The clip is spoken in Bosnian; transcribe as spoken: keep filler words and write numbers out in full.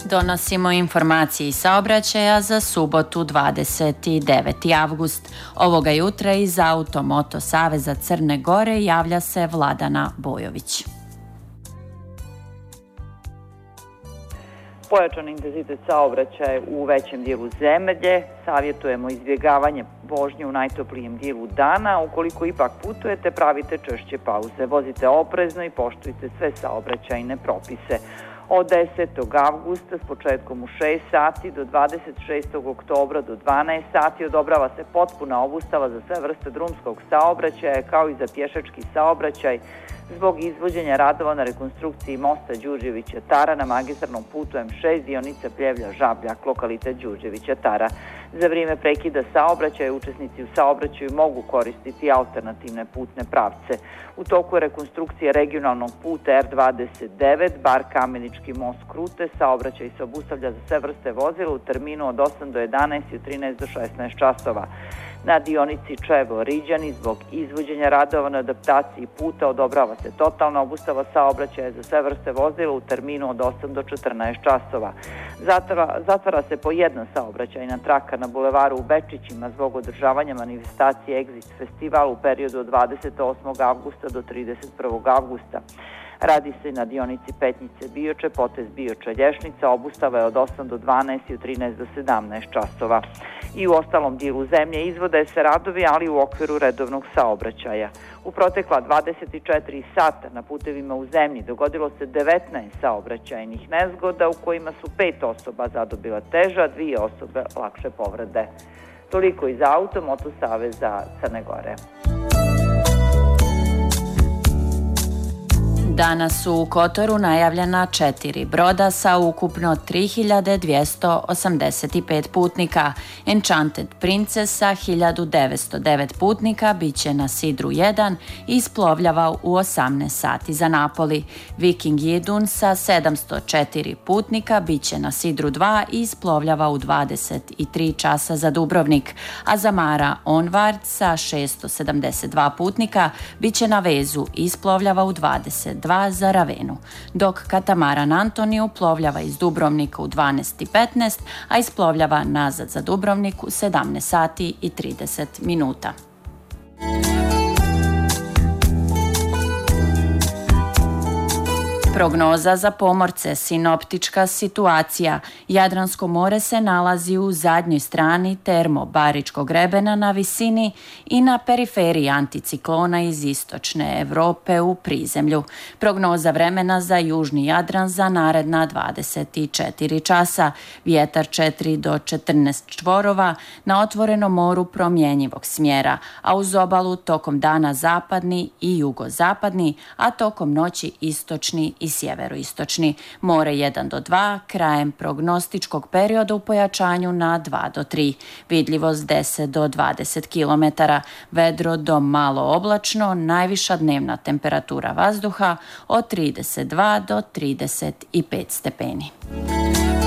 Donosimo informacije iz saobraćaja za subotu dvadeset deveti avgust. Ovoga jutra iz Automoto Saveza Crne Gore javlja se Vladana Bojović. Pojačan intenzitet saobraćaja u većem dijelu zemlje. Savjetujemo izbjegavanje vožnje u najtoplijem dijelu dana. Ukoliko ipak putujete, pravite češće pauze. Vozite oprezno i poštujte sve saobraćajne propise. Od desetog avgusta s početkom u šest sati do dvadeset šestog oktobra do dvanaest sati odobrava se potpuna obustava za sve vrste drumskog saobraćaja kao i za pješački saobraćaj zbog izvođenja radova na rekonstrukciji mosta Đurđevića Tara na magistarnom putu M šest dionica Pljevlja-Žabljak, lokalitet Đurđevića Tara. Za vrijeme prekida saobraćaja učesnici u saobraćaju mogu koristiti alternativne putne pravce. U toku je rekonstrukcije regionalnog puta R dvadeset devet, bar Kamenički most Krute, saobraćaj se obustavlja za sve vrste vozila u terminu od osam do jedanaest i od trinaest do šesnaest časova. Na dionici Čevo-Riđani zbog izvođenja radova na adaptaciji puta odobrava se totalna obustava saobraćaja za sve vrste vozila u terminu od osam do četrnaest časova. Zatvara, zatvara se po jedna saobraćajna traka na bulevaru u Bečićima zbog održavanja manifestacije Exit Festival u periodu od dvadeset osmog avgusta do trideset prvog avgusta. Radi se na dionici Petnice-Bioče, potez Bioča-Lješnica, obustava je od osam do dvanaest i od trinaest do sedamnaest časova. I u ostalom dijelu zemlje izvode se radovi, ali u okviru redovnog saobraćaja. U protekla dvadeset četiri sata na putevima u zemlji dogodilo se devetnaest saobraćajnih nezgoda u kojima su pet osoba zadobila teže, a dvije osobe lakše povrede. Toliko iz Automoto Saveza Crne Gore. Danas su u Kotoru najavljena četiri broda sa ukupno tri hiljade dvjesto osamdeset pet putnika. Enchanted Princess sa hiljadu devetsto devet putnika biće na Sidru jedan i isplovljava u osamnaest sati za Napoli. Viking Idun sa sedamsto četiri putnika biće na Sidru dva i isplovljava u dvadeset tri časa za Dubrovnik, a Zamara Onward sa šesto sedamdeset dva putnika biće na vezu i isplovljava u dvadeset dva za Ravenu, dok katamaran Antoni uplovljava iz Dubrovnika u dvanaest i petnaest, a isplovljava nazad za Dubrovnik u sedamnaest sati i trideset minuta. Prognoza za pomorce, sinoptička situacija. Jadransko more se nalazi u zadnjoj strani termobaričkog grebena na visini i na periferiji anticiklona iz istočne Europe u prizemlju. Prognoza vremena za južni Jadran za naredna dvadeset četiri časa. Vjetar četiri do četrnaest čvorova, na otvorenom moru promjenjivog smjera, a uz obalu tokom dana zapadni i jugozapadni, a tokom noći istočni i sjeveroistočni. More jedan do dva, krajem prognostičkog perioda u pojačanju na dva do tri. Vidljivost deset do dvadeset kilometara. Vedro do malo oblačno, najviša dnevna temperatura vazduha od trideset dva do trideset pet stepeni.